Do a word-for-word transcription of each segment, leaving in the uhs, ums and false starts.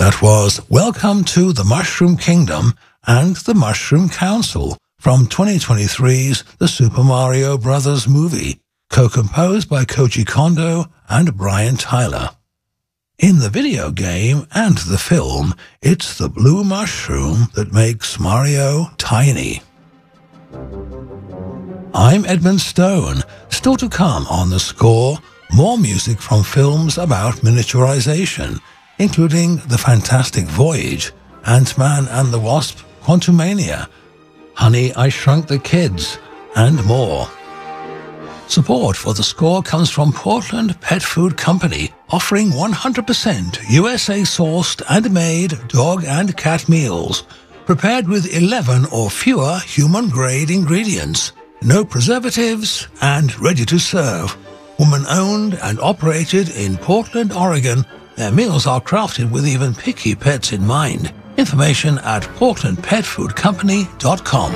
That was Welcome to the Mushroom Kingdom and the Mushroom Council from twenty twenty-three's The Super Mario Bros. Movie, co-composed by Koji Kondo and Brian Tyler. In the video game and the film, it's the blue mushroom that makes Mario tiny. I'm Edmund Stone. Still to come on The Score, more music from films about miniaturization, including The Fantastic Voyage, Ant-Man and the Wasp, Quantumania, Honey, I Shrunk the Kids, and more. Support for The Score comes from Portland Pet Food Company, offering one hundred percent U S A-sourced and made dog and cat meals, prepared with eleven or fewer human-grade ingredients, no preservatives, and ready to serve. Woman-owned and operated in Portland, Oregon, their meals are crafted with even picky pets in mind. Information at portland pet food company dot com.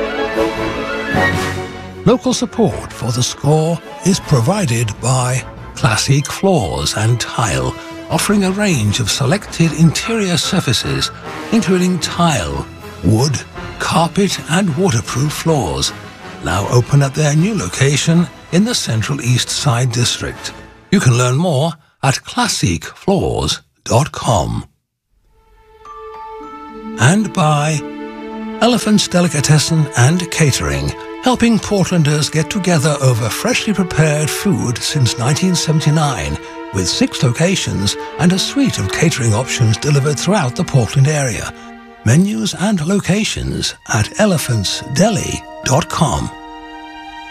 Local support for The Score is provided by Classic Floors and Tile, offering a range of selected interior surfaces, including tile, wood, carpet, and waterproof floors. Now open at their new location in the Central East Side District. You can learn more at classic floors dot com. And by Elephant's Delicatessen and Catering, helping Portlanders get together over freshly prepared food since nineteen seventy-nine, with six locations and a suite of catering options delivered throughout the Portland area. Menus and locations at elephants deli dot com.